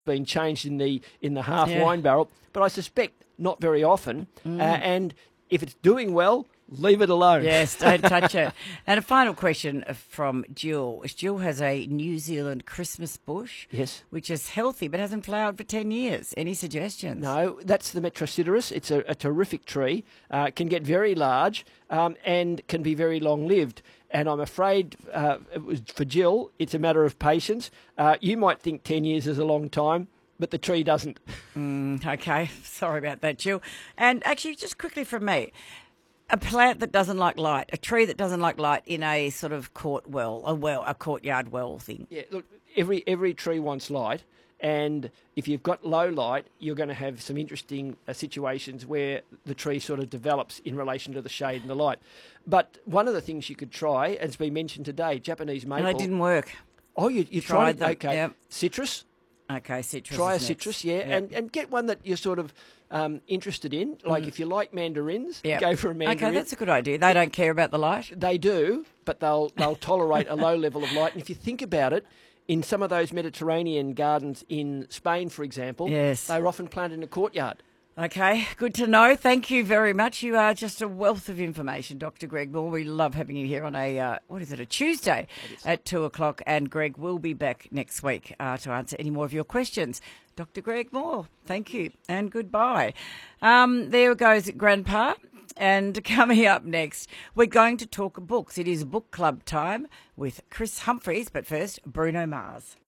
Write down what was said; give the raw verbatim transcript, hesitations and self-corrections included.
been changed in the in the half Yeah. wine barrel, but I suspect not very often. Mm. Uh, and if it's doing well, leave it alone. Yes, don't touch it. And a final question from Jill. Jill has a New Zealand Christmas bush, Yes. which is healthy but hasn't flowered for ten years. Any suggestions? No, that's the Metrosideros. It's a, a terrific tree. Uh, can get very large um, and can be very long-lived. And I'm afraid uh, it was for Jill, it's a matter of patience. Uh, you might think ten years is a long time, but the tree doesn't. Mm, okay, sorry about that, Jill. And actually, just quickly from me, a plant that doesn't like light, a tree that doesn't like light in a sort of court well, a well, a courtyard well thing. Yeah, look, every every tree wants light, and if you've got low light, you're going to have some interesting uh, situations where the tree sort of develops in relation to the shade and the light. But one of the things you could try, as been mentioned today, Japanese maple. And it didn't work. Oh, you, you Tried tried, them, it? Okay. yep. Citrus. Okay, citrus. Try a is next. citrus, yeah, Yep. and, and get one that you're sort of um, interested in. Like if you like mandarins, Yep. go for a mandarin. Okay, that's a good idea. They don't care about the light. They do, but they'll they'll tolerate a low level of light. And if you think about it, in some of those Mediterranean gardens in Spain, for example, Yes. they were often planted in a courtyard. Okay, good to know. Thank you very much. You are just a wealth of information, Doctor Greg Moore. We love having you here on a, uh, what is it, a Tuesday at two o'clock. And Greg will be back next week uh, to answer any more of your questions. Doctor Greg Moore, thank you and goodbye. Um, there goes Grandpa. And coming up next, we're going to talk books. It is book club time with Chris Humphreys, but first, Bruno Mars.